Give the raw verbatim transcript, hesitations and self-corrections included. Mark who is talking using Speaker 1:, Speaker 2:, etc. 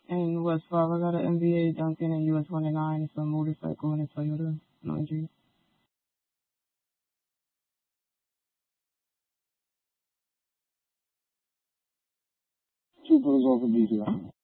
Speaker 1: In West five, I got an M V A Duncan and U S one and nine. It's a motorcycle and a Toyota. No injuries.
Speaker 2: Two police officers D C.